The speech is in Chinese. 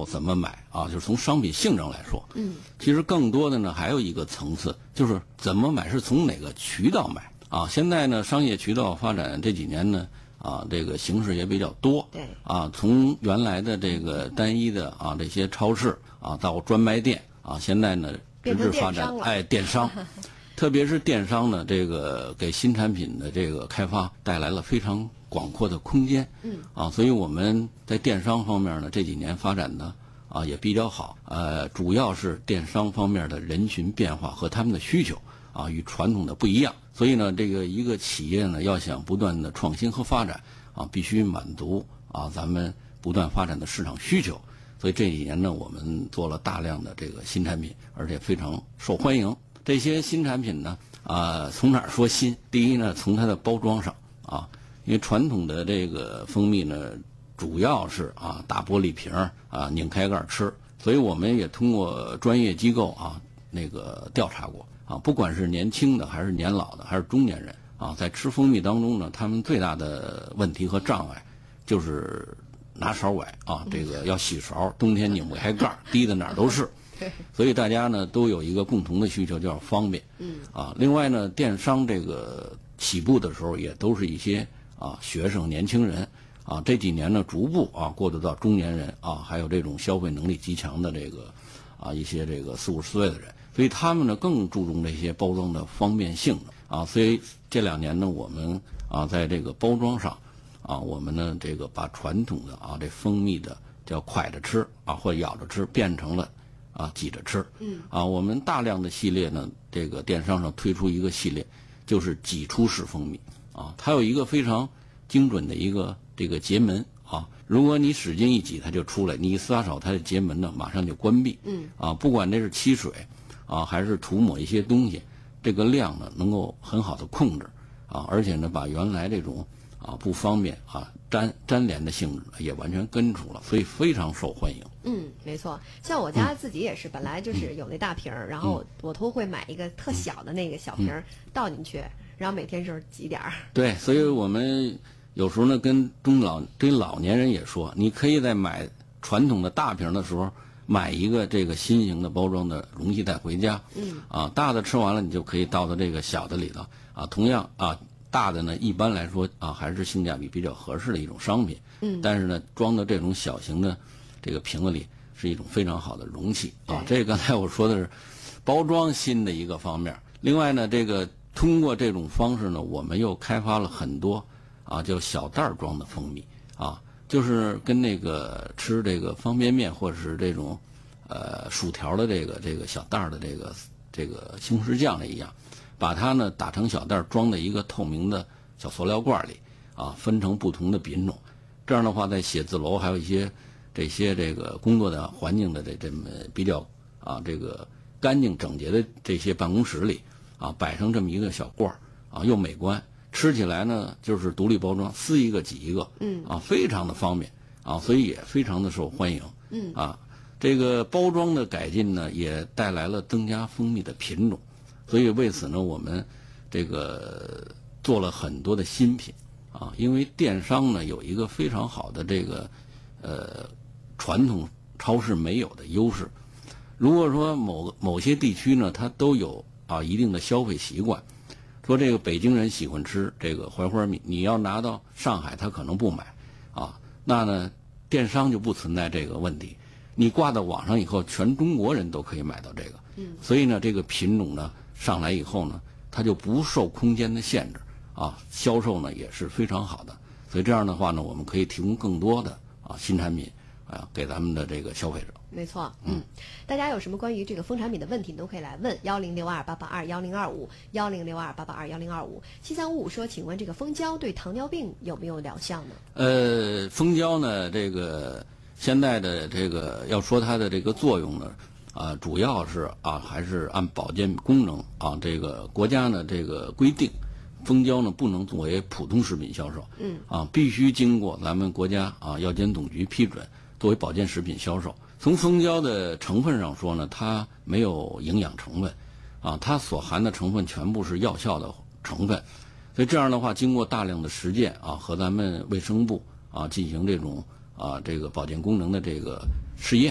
候怎么买啊，就是从商品性质来说，其实更多的呢还有一个层次，就是怎么买是从哪个渠道买啊。现在呢商业渠道发展这几年呢这个形式也比较多， 对从原来的这个单一的这些超市到专卖店现在呢直至发展电商。特别是电商呢，这个给新产品的这个开发带来了非常广阔的空间。所以我们在电商方面呢，这几年发展的也比较好。主要是电商方面的人群变化和他们的需求与传统的不一样。所以呢，这个一个企业呢，要想不断的创新和发展必须满足咱们不断发展的市场需求。所以这几年呢，我们做了大量的这个新产品，而且非常受欢迎。这些新产品呢，从哪儿说新？第一呢，从它的包装上因为传统的这个蜂蜜呢，主要是大玻璃瓶拧开盖吃，所以我们也通过专业机构那个调查过不管是年轻的还是年老的还是中年人在吃蜂蜜当中呢，他们最大的问题和障碍就是拿勺崴这个要洗勺，冬天拧不开盖，滴的哪儿都是。所以大家呢都有一个共同的需求，叫方便。另外呢，电商这个起步的时候也都是一些学生、年轻人这几年呢逐步过渡到中年人还有这种消费能力极强的这个一些这个40-50岁的人，所以他们呢更注重这些包装的方便性所以这2年呢，我们在这个包装上我们呢这个把传统的这蜂蜜的叫蒯着吃或咬着吃变成了挤着吃。我们大量的系列呢，这个电商上推出一个系列，就是挤出式蜂蜜它有一个非常精准的一个这个结门如果你使劲一挤，它就出来；你一撒手，它的结门呢马上就关闭。不管这是沏水还是涂抹一些东西，这个量呢能够很好的控制而且呢把原来这种不方便粘连的性质也完全根除了，所以非常受欢迎。 没错，像我家自己也是，本来就是有那大瓶然后我都会买一个特小的那个小瓶倒进去，然后每天就是挤点儿。对， 所以我们有时候呢跟老年人也说，你可以在买传统的大瓶的时候买一个这个新型的包装的容器带回家。大的吃完了，你就可以倒到这个小的里头同样大的呢，一般来说还是性价比比较合适的一种商品。但是呢，装到这种小型的这个瓶子里是一种非常好的容器这个刚才我说的是包装新的一个方面。另外呢，这个通过这种方式呢，我们又开发了很多叫小袋装的蜂蜜就是跟那个吃这个方便面或者是这种薯条的这个小袋的这个西红柿酱一样，把它呢打成小袋，装在一个透明的小塑料罐里分成不同的品种。这样的话，在写字楼还有一些这个工作的环境的这么比较这个干净整洁的这些办公室里摆上这么一个小罐又美观，吃起来呢就是独立包装，撕一个挤一个非常的方便所以也非常的受欢迎。这个包装的改进呢，也带来了增加蜂蜜的品种。所以为此呢，我们这个做了很多的新品因为电商呢有一个非常好的这个传统超市没有的优势。如果说某些地区呢，它都有一定的消费习惯，说这个北京人喜欢吃这个槐花蜜，你要拿到上海，他可能不买那呢电商就不存在这个问题，你挂到网上以后，全中国人都可以买到这个。所以呢，这个品种呢上来以后呢，它就不受空间的限制销售呢也是非常好的。所以这样的话呢，我们可以提供更多的新产品给咱们的这个消费者。 没错。大家有什么关于这个蜂产品的问题都可以来问1062882105，1062882105。7355说，请问这个蜂胶对糖尿病有没有疗效呢？ 蜂胶呢，这个现在的这个要说它的这个作用呢主要是还是按保健功能这个国家呢这个规定，蜂胶呢不能作为普通食品销售，必须经过咱们国家药监总局批准作为保健食品销售。从蜂胶的成分上说呢，它没有营养成分它所含的成分全部是药效的成分。所以这样的话，经过大量的实践和咱们卫生部进行这种这个保健功能的这个试验